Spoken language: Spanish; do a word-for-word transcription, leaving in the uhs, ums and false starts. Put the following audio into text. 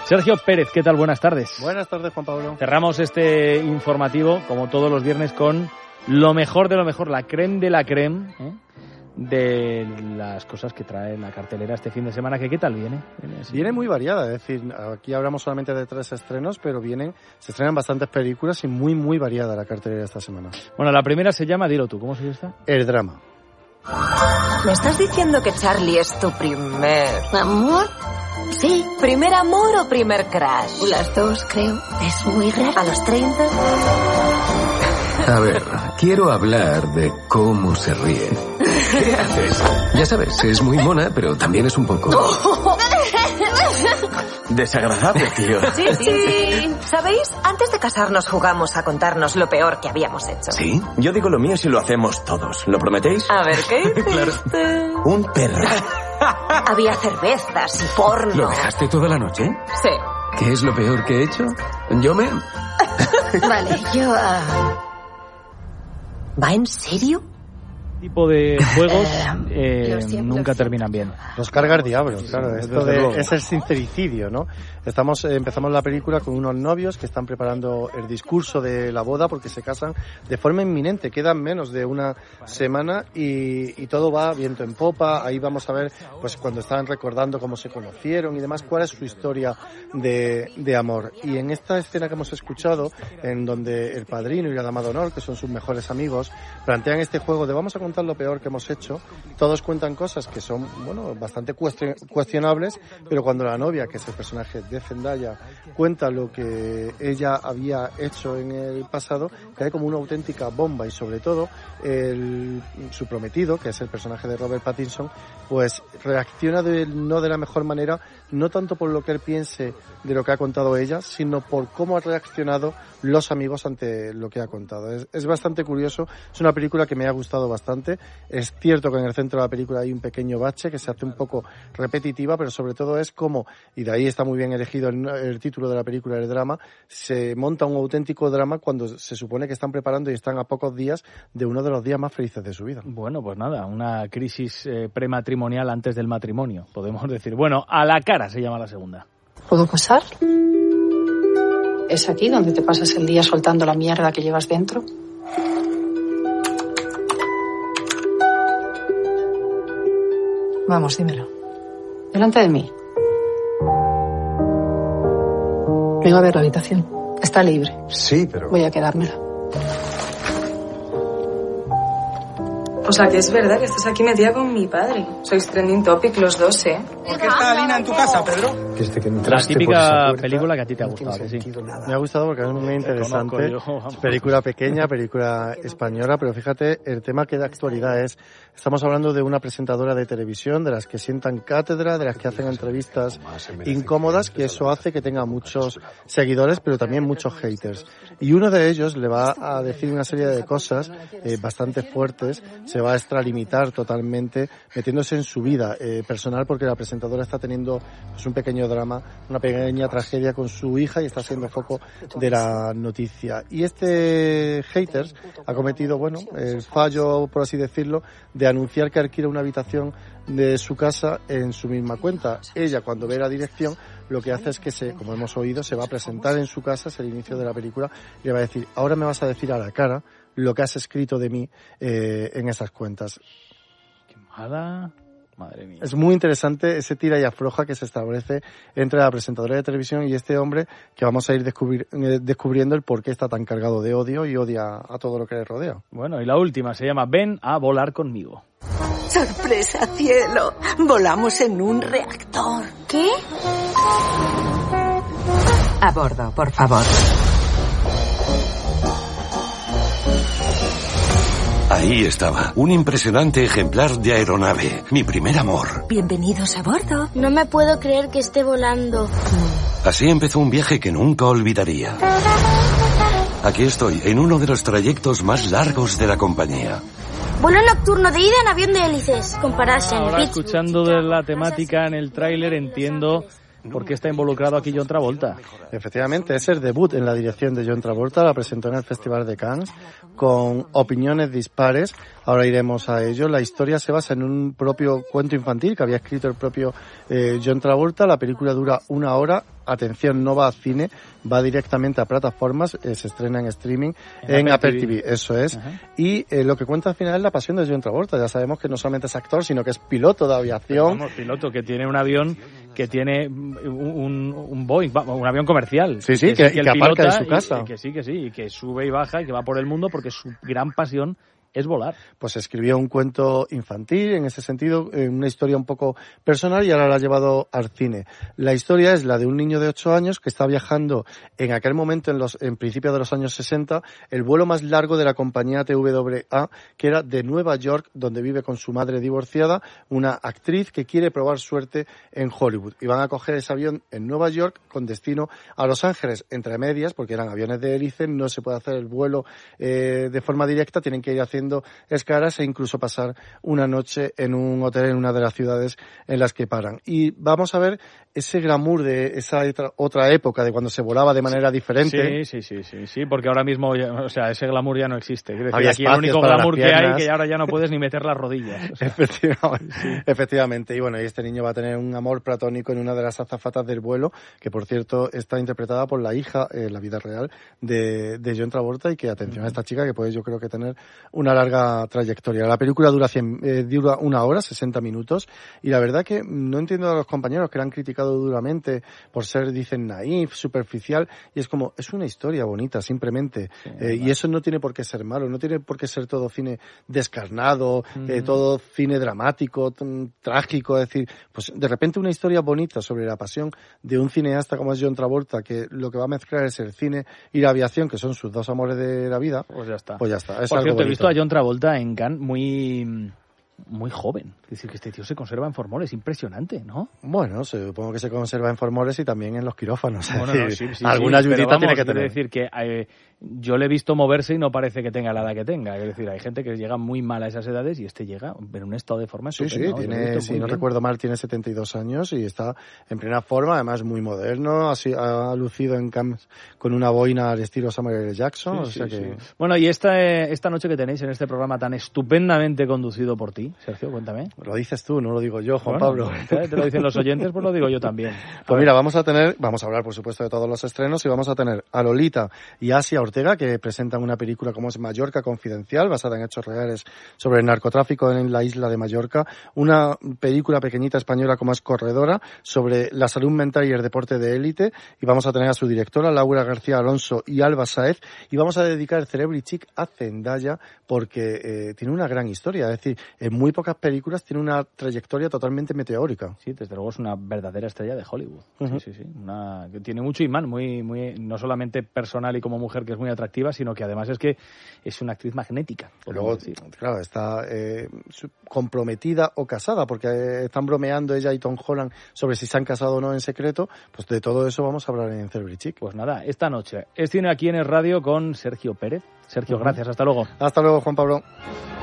Sergio Pérez, ¿qué tal? Buenas tardes. Buenas tardes, Juan Pablo. Cerramos este informativo, como todos los viernes, con lo mejor de lo mejor, la crème de la crème, ¿eh? de las cosas que trae la cartelera este fin de semana. ¿Que qué tal viene? Viene, sí. Viene muy variada, es decir, aquí hablamos solamente de tres estrenos, pero vienen, se estrenan bastantes películas y muy, muy variada la cartelera esta semana. Bueno, la primera se llama, dilo tú, ¿cómo se llama? El drama. ¿Me estás diciendo que Charlie es tu primer amor? Sí, ¿primer amor o primer crush? Las dos, creo. Es muy raro. ¿A los treinta? A ver, quiero hablar de cómo se ríe. ¿Qué haces? Ya sabes, es muy mona, pero también es un poco... desagradable, tío. Sí, sí. ¿Sabéis? Antes de casarnos jugamos a contarnos lo peor que habíamos hecho. ¿Sí? Yo digo lo mío si lo hacemos todos. ¿Lo prometéis? A ver, ¿qué hiciste? Claro. Un perro. Había cervezas y porno. ¿Lo dejaste toda la noche? Sí. ¿Qué es lo peor que he hecho? Yo me... Vale, yo... Uh... ¿Va en serio? Tipo de juegos eh, nunca terminan bien. Los carga el diablo, claro. Esto de, es el sincericidio, ¿no? Estamos, eh, empezamos la película con unos novios que están preparando el discurso de la boda porque se casan de forma inminente. Quedan menos de una semana y, y todo va viento en popa. Ahí vamos a ver, pues cuando estaban recordando cómo se conocieron y demás, cuál es su historia de, de amor. Y en esta escena que hemos escuchado, en donde el padrino y la dama de honor, que son sus mejores amigos, plantean este juego de vamos a contar lo peor que hemos hecho. Todos cuentan cosas que son, bueno, bastante cuestionables, pero cuando la novia, que es el personaje de Zendaya, cuenta lo que ella había hecho en el pasado, cae como una auténtica bomba. Y sobre todo el, su prometido, que es el personaje de Robert Pattinson, pues reacciona de, no de la mejor manera, no tanto por lo que él piense de lo que ha contado ella, sino por cómo han reaccionado los amigos ante lo que ha contado. Es, es bastante curioso, es una película que me ha gustado bastante. Es cierto que en el centro de la película hay un pequeño bache que se hace un poco repetitiva, pero sobre todo es como, y de ahí está muy bien elegido el, el título de la película, el drama, se monta un auténtico drama cuando se supone que están preparando y están a pocos días de uno de los días más felices de su vida. Bueno, pues nada, una crisis eh, prematrimonial antes del matrimonio, podemos decir. Bueno, A la cara se llama la segunda. ¿Puedo pasar? ¿Es aquí donde te pasas el día soltando la mierda que llevas dentro? Vamos, dímelo. Delante de mí. Vengo a ver la habitación. Está libre. Sí, pero... Voy a quedármela. O sea, que es verdad que estás aquí metida con mi padre. Sois trending topic los dos, ¿eh? ¿Por qué está Alina en tu casa, Pedro? Que este que la típica película que a ti te ha gustado, no sí. Me ha gustado porque es muy interesante. Película pequeña, película española, pero fíjate, el tema que de actualidad es, estamos hablando de una presentadora de televisión, de las que sientan cátedra, de las que hacen entrevistas incómodas, que eso hace que tenga muchos seguidores, pero también muchos haters. Y uno de ellos le va a decir una serie de cosas eh, bastante fuertes, se va a extralimitar totalmente, metiéndose en su vida eh, personal, porque la presentadora está teniendo pues, un pequeño drama, una pequeña tragedia con su hija y está siendo foco de la noticia. Y este haters ha cometido, bueno, el fallo, por así decirlo, de anunciar que alquila una habitación de su casa en su misma cuenta. Ella, cuando ve la dirección, lo que hace es que, se, como hemos oído, se va a presentar en su casa, es el inicio de la película, y le va a decir, ahora me vas a decir a la cara lo que has escrito de mí eh, en esas cuentas. Qué mala... Madre mía. Es muy interesante ese tira y afloja que se establece entre la presentadora de televisión y este hombre, que vamos a ir descubrir, eh, descubriendo el por qué está tan cargado de odio y odia a todo lo que le rodea. Bueno, y la última se llama Ven a volar conmigo. ¡Sorpresa, cielo! Volamos en un reactor. ¿Qué? A bordo, por favor. Ahí estaba, un impresionante ejemplar de aeronave, mi primer amor. Bienvenidos a bordo. No me puedo creer que esté volando. Así empezó un viaje que nunca olvidaría. Aquí estoy, en uno de los trayectos más largos de la compañía. Vuelo nocturno de ida en avión de hélices. Compararse en Ahora, escuchando de la temática en el tráiler, entiendo ¿Por qué está involucrado aquí John Travolta? Efectivamente, es el debut en la dirección de John Travolta, la presentó en el Festival de Cannes con opiniones dispares. Ahora iremos a ello. La historia se basa en un propio cuento infantil que había escrito el propio eh, John Travolta. La película dura una hora. Atención, no va a cine, va directamente a plataformas, eh, se estrena en streaming, en, en Apple, Apple T V. T V, eso es. Ajá. Y eh, lo que cuenta al final es la pasión de John Travolta. Ya sabemos que no solamente es actor, sino que es piloto de aviación. Vamos, piloto, que tiene un avión, que tiene un, un, un Boeing, un avión comercial. Sí, sí, que, que, que, que aparca en su casa. Y, que sí, que sí, y que sube y baja y que va por el mundo porque su gran pasión es volar. Pues escribió un cuento infantil, en ese sentido, una historia un poco personal y ahora la ha llevado al cine. La historia es la de un niño de ocho años que está viajando en aquel momento, en los en principios de los años sesenta, el vuelo más largo de la compañía T W A, que era de Nueva York, donde vive con su madre divorciada, una actriz que quiere probar suerte en Hollywood. Y van a coger ese avión en Nueva York con destino a Los Ángeles, entre medias, porque eran aviones de hélice, no se puede hacer el vuelo eh, de forma directa, tienen que ir haciendo escalas e incluso pasar una noche en un hotel en una de las ciudades en las que paran. Y vamos a ver ese glamour de esa otra época de cuando se volaba de manera diferente. Sí, sí, sí, sí, sí, porque ahora mismo, o sea, ese glamour ya no existe. Quiero decir, aquí el único glamour que hay que ahora ya no puedes ni meter las rodillas. O sea. Efectivamente, sí. Efectivamente. Y bueno, y este niño va a tener un amor platónico en una de las azafatas del vuelo, que por cierto está interpretada por la hija, en eh, la vida real, de, de John Travolta, y que atención a esta chica que puede yo creo que tener una larga trayectoria. La película dura, cien, eh, dura una hora, sesenta minutos, y la verdad que no entiendo a los compañeros que la han criticado duramente por ser, dicen, naif, superficial, y es como, es una historia bonita, simplemente, sí, eh, y eso no tiene por qué ser malo, no tiene por qué ser todo cine descarnado, uh-huh. eh, todo cine dramático, t- trágico, es decir, pues de repente una historia bonita sobre la pasión de un cineasta como es John Travolta, que lo que va a mezclar es el cine y la aviación, que son sus dos amores de la vida, pues ya está. Pues ya está. Es por algo cierto, bonito. He visto a John Travolta en Cannes muy... muy joven. Es decir, que este tío se conserva en formol, es impresionante, ¿no? Bueno, supongo que se conserva en formores y también en los quirófanos. Bueno, decir, no, sí, sí, alguna sí, ayudita vamos, tiene que tener. Es decir, que eh, yo le he visto moverse y no parece que tenga la edad que tenga. Es decir, hay gente que llega muy mal a esas edades y este llega en un estado de forma Sí, estupendo, sí, ¿no? tiene, si no bien. recuerdo mal, tiene setenta y dos años y está en plena forma, además muy moderno, así, ha lucido en Cannes con una boina al estilo Samuel L. Jackson. Sí, o sea sí, que... sí. Bueno, y esta, esta noche que tenéis en este programa tan estupendamente conducido por ti, Sergio, cuéntame. Lo dices tú, no lo digo yo, Juan bueno, Pablo. Te, te lo dicen los oyentes, pues lo digo yo también. A pues ver. Mira, vamos a tener, vamos a hablar por supuesto de todos los estrenos y vamos a tener a Lolita y Asia Ortega, que presentan una película como es Mallorca Confidencial, basada en hechos reales sobre el narcotráfico en la isla de Mallorca, una película pequeñita española como es Corredora, sobre la salud mental y el deporte de élite, y vamos a tener a su directora, Laura García Alonso y Alba Saez, y vamos a dedicar el Celebrity Chic a Zendaya, porque eh, tiene una gran historia, es decir, en muy pocas películas tiene una trayectoria totalmente meteórica. Sí, desde luego es una verdadera estrella de Hollywood. Uh-huh. Sí, sí, sí. Una, que tiene mucho imán, muy, muy, no solamente personal y como mujer, que es muy atractiva, sino que además es que es una actriz magnética. Luego, claro, está eh, comprometida o casada, porque eh, están bromeando ella y Tom Holland sobre si se han casado o no en secreto. Pues de todo eso vamos a hablar en Celebrity Chic. Pues nada, esta noche es Cine aquí en el radio con Sergio Pérez. Sergio, uh-huh. gracias. Hasta luego. Hasta luego, Juan Pablo.